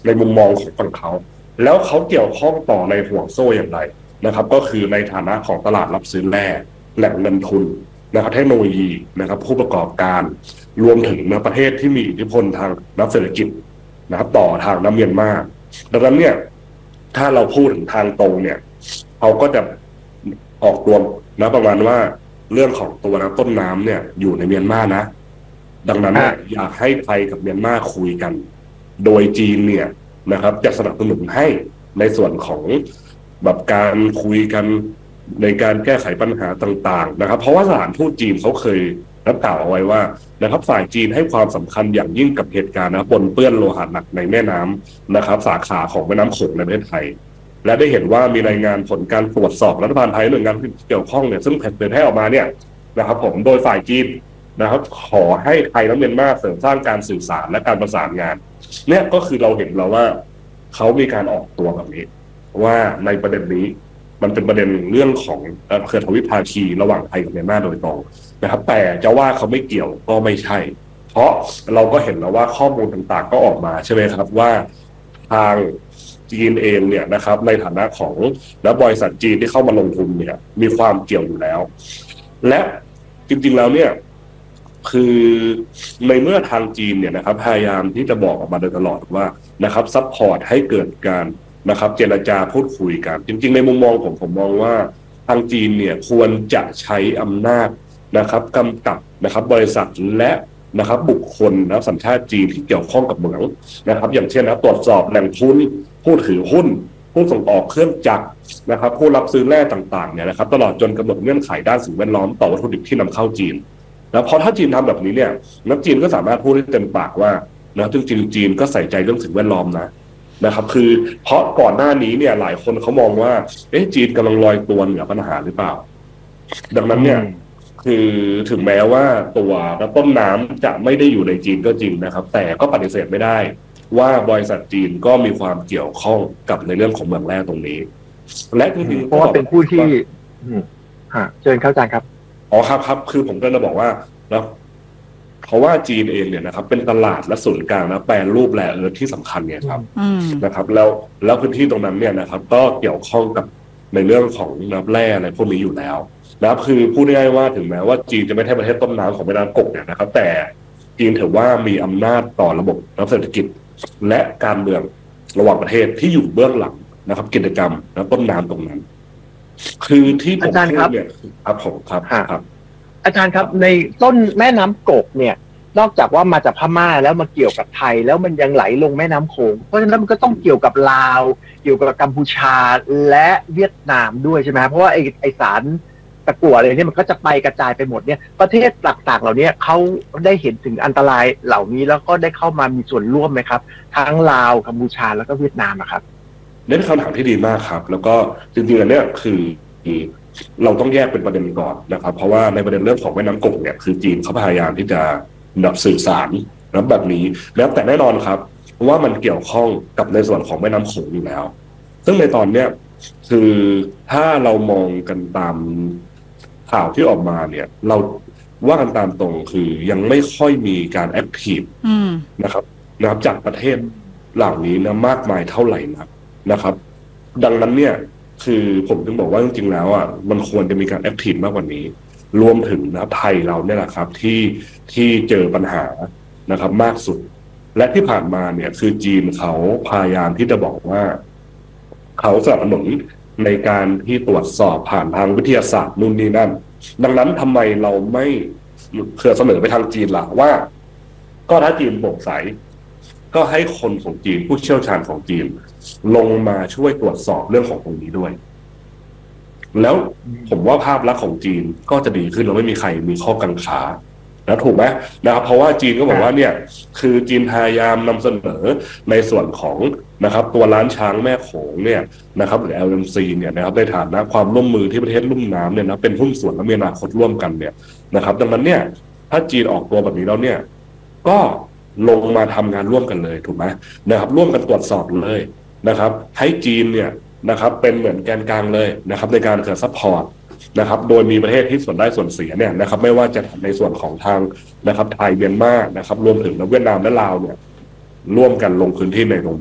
ในมุมมองของฝั่งเขาแล้วเขาเกี่ยวข้องต่อในห่วงโซ่อย่างไรนะครับก็คือในฐานะของตลาดรับซื้อแร่แหล่งเงินทุนนะครับเทคโนโลยีนะครับผู้ประกอบการรวมถึงนะประเทศที่มีอิทธิพลทางนักเศรษฐกิจนะครับต่อทางน้ำเมียนมาดังนั้นเนี่ยถ้าเราพูดถึงทางตรงเนี่ยเขาก็จะออกตัวนะประมาณว่าเรื่องของตัวน้ำต้นน้ำเนี่ยอยู่ในเมียนมานะดังนั้นเนี่ยอยากให้ไทยกับเมียนมาคุยกันโดยจีนเนี่ยนะครับจะสนับสนุนให้ในส่วนของแบบการคุยกันในการแก้ไขปัญหาต่างๆนะครับเพราะว่าสถานทูตจีนเขาเคยรับกล่าวเอาไว้ว่านะครับฝ่ายจีนให้ความสำคัญอย่างยิ่งกับเหตุการณ์นะปนเปื้อนโลหะหนักในแม่น้ำนะครับสาขาของแม่น้ำโขงในประเทศไทยและได้เห็นว่ามีรายงานผลการตรวจสอบรัฐบาลไทยหน่วยงานที่เกี่ยวข้องเนี่ยซึ่งเผยแพร่ออกมาเนี่ยนะครับผมโดยฝ่ายจีนนะครับขอให้ไทยและเมียนมาเสริมสร้างการสื่อสารและการประสานงานเนี่ยก็คือเราเห็นแล้วว่าเขามีการออกตัวแบบนี้ว่าในประเด็นนี้มันเป็นประเด็นเรื่องของเครือทวิภาคีระหว่างไทยกับเมียนมาโดยตรงนะครับแต่จะว่าเขาไม่เกี่ยวก็ไม่ใช่เพราะเราก็เห็นแล้วว่าข้อมูลต่างๆก็ออกมาใช่ไหมครับว่าทางจีนเองเนี่ยนะครับในฐานะของและบริษัทจีนที่เข้ามาลงทุนเนี่ยมีความเกี่ยวอยู่แล้วและจริงๆแล้วเนี่ยคือในเมื่อทางจีนเนี่ยนะครับพยายามที่จะบอกออกมาโดยตลอดว่านะครับซัพพอร์ตให้เกิดการนะครับเจรจาพูดคุยกันจริงๆในมุมมองผมมองว่าทางจีนเนี่ยควรจะใช้อำนาจนะครับกำกับนะครับบริษัทและนะครับบุคคลนะสัญชาติจีนที่เกี่ยวข้องกับเหมืองนะครับอย่างเช่นนะตรวจสอบแหล่งทุนผู้ถือหุ้นผู้ส่งออกเครื่องจักรนะครับผู้รับซื้อแร่ต่างๆเนี่ยนะครับตลอดจนกำหนดเงื่อนไขด้านสิ่งแวดล้อมต่อวัตถุดิบที่นำเข้าจีนแล้วพอถ้าจีนทำแบบนี้เนี่ยนักจีนก็สามารถพูดได้เต็มปากว่านะจริงๆจีนก็ใส่ใจเรื่องสิ่งแวดล้อมนะครับคือเพราะก่อนหน้านี้เนี่ยหลายคนเขามองว่าจีนกำลังลอยตัวเหนือปัญหาหรือเปล่าดังนั้นเนี่ยคือถึงแม้ว่าตัวต้นน้ำจะไม่ได้อยู่ในจีนก็จริงนะครับแต่ก็ปฏิเสธไม่ได้ว่าบริษัทจีนก็มีความเกี่ยวข้องกับในเรื่องของเมืองแร่ตรงนี้และจริงๆเพราะว่าเป็นผู้ที่เชิญเข้าใจครับอ๋อครับคือผมก็จะบอกว่าแล้วเพราะว่าจีนเองเนี่ยนะครับเป็นตลาดและศูนย์กลางนะแปรรูปแร่เอิร์ธที่สำคัญเนี่ยครับนะครับแล้วพื้นที่ตรงนั้นเนี่ยนะครับก็เกี่ยวข้องกับในเรื่องของน้ำแร่อะไรพวกนี้อยู่แล้วนะครับคือพูดง่ายๆว่าถึงแม้ว่าจีนจะไม่ใช่ประเทศต้นน้ำของแม่น้ำกกเนี่ยนะครับแต่จีนถือว่ามีอำนาจต่อระบบเศรษฐกิจและการเมืองระหว่างประเทศที่อยู่เบื้องหลังนะครับกิจกรรมและต้นน้ำตรงนั้นคือที่ผมพูดเนี่ยครับผมครับอาจารย์ครับในต้นแม่น้ำกกเนี่ยนอกจากว่ามาจากพม่าแล้วมาเกี่ยวกับไทยแล้วมันยังไหลลงแม่น้ำโขงเพราะฉะนั้นมันก็ต้องเกี่ยวกับลาวเกี่ยวกับกัมพูชาและเวียดนามด้วยใช่ไหมเพราะว่าไอสารตะกั่วอะไรเนี่ยมันก็จะไปกระจายไปหมดเนี่ยประเทศต่างๆเหล่านี้เขาได้เห็นถึงอันตรายเหล่านี้แล้วก็ได้เข้ามามีส่วนร่วมไหมครับทั้งลาวกัมพูชาแล้วก็เวียดนามครับนี่เป็นคำถามที่ดีมากครับแล้วก็จริงๆอันนี้คือเราต้องแยกเป็นประเด็นก่อนนะครับเพราะว่าในประเด็นเรื่องของแม่น้ำกกเนี่ยคือจีนเขาพยายามที่จะสื่อสารแบบนี้แล้วแต่แน่นอนครับว่ามันเกี่ยวข้องกับในส่วนของแม่น้ำโขงอยู่แล้วซึ่งในตอนเนี้ยคือถ้าเรามองกันตามข่าวที่ออกมาเนี่ยเราว่ากันตามตรงคือยังไม่ค่อยมีการแอคทีฟนะครับจากประเทศเหล่านี้นะมากมายเท่าไหร่นะครับดังนั้นเนี่ยคือผมถึงบอกว่าจริงๆแล้วมันควรจะมีการแอคทีฟมากกว่านี้รวมถึงนะไทยเราเนี่ยแหละครับที่เจอปัญหานะครับมากสุดและที่ผ่านมาเนี่ยคือจีนเขาพยายามที่จะบอกว่าเขาสนับสนุนในการที่ตรวจสอบผ่านทางวิทยาศาสตร์นู่นนี่นั่นดังนั้นทำไมเราไม่เสนอไปทางจีนล่ะว่าก็ถ้าจีนโปร่งใสก็ให้คนของจีนผู้เชี่ยวชาญของจีนลงมาช่วยตรวจสอบเรื่องของตรงนี้ด้วยแล้วผมว่าภาพลักษณ์ของจีนก็จะดีขึ้นเราไม่มีใครมีข้อกังขานะถูกไหมนะครับเพราะว่าจีนก็บอกว่าเนี่ยคือจีนพยายามนำเสนอในส่วนของนะครับตัวล้านช้างแม่โขงเนี่ยนะครับหรือ LMC เนี่ยนะครับในฐานะความร่วมมือที่ประเทศลุ่มน้ำเนี่ยนะเป็นหุ้นส่วนและมีอนาคตร่วมกันเนี่ยนะครับดังนั้นเนี่ยถ้าจีนออกตัวแบบนี้แล้วเนี่ยก็ลงมาทำงานร่วมกันเลยถูกไหมนะครับร่วมกันตรวจสอบเลยนะครับให้จีนเนี่ยนะครับเป็นเหมือนแกนกลางเลยนะครับในการเกิดซัพพอร์ตนะครับโดยมีประเทศที่ส่วนได้ส่วนเสียเนี่ยนะครับไม่ว่าจะในส่วนของทางนะครับไทยเมียนมานะครับรวมถึงเวียดนามและลาวเนี่ยร่วมกันลงพื้นที่ในตรง